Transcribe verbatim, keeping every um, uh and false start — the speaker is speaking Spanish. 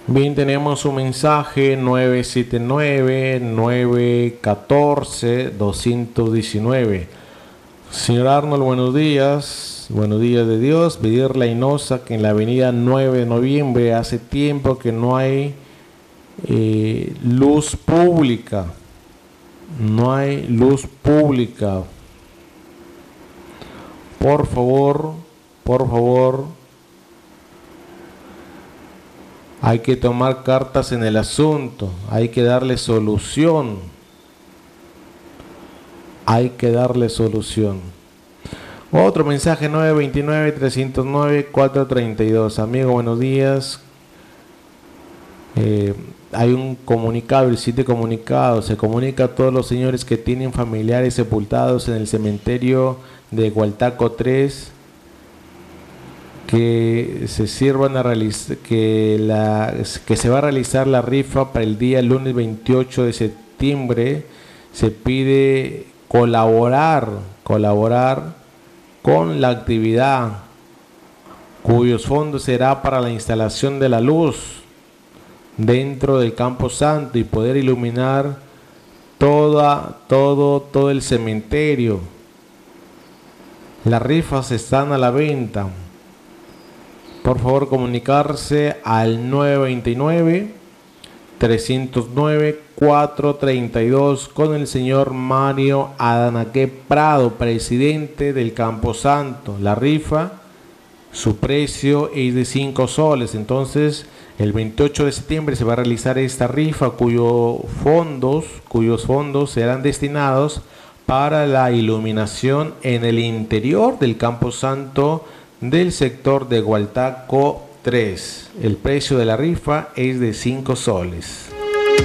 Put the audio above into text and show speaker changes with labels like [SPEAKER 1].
[SPEAKER 1] Bien, tenemos un mensaje nueve siete nueve, nueve uno cuatro, dos uno nueve. Señor Arnold, buenos días. Buenos días de Dios. Pedir la Inosa que en la avenida nueve de noviembre hace tiempo que no hay eh, luz pública. No hay luz pública. Por favor, por favor, hay que tomar cartas en el asunto. Hay que darle solución. Hay que darle solución. Otro mensaje nueve dos nueve, tres cero nueve, cuatro tres dos. Amigo, buenos días. Eh, hay un comunicado, el sitio comunicado. Se comunica a todos los señores que tienen familiares sepultados en el cementerio de Gualtaco tres que se sirvan a realizar, que, la, que se va a realizar la rifa para el día lunes veintiocho de septiembre. Se pide colaborar, colaborar con la actividad, cuyos fondos será para la instalación de la luz dentro del Campo Santo y poder iluminar toda, todo, todo el cementerio. Las rifas están a la venta. Por favor, comunicarse al nueve dos nueve, tres cero nueve, cuatro tres dos con el señor Mario Adanaque Prado, presidente del Campo Santo. La rifa, su precio es de cinco soles. Entonces, el veintiocho de septiembre se va a realizar esta rifa cuyo fondos, cuyos fondos serán destinados para la iluminación en el interior del Campo Santo del sector de Gualtaco tres. El precio de la rifa es de cinco soles.